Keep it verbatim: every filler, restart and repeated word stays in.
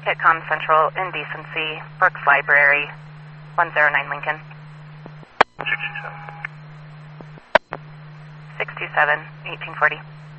Hitcom Central, Indecency, Brooks Library, one zero nine Lincoln. sixty-seven. sixty-seven, eighteen forty.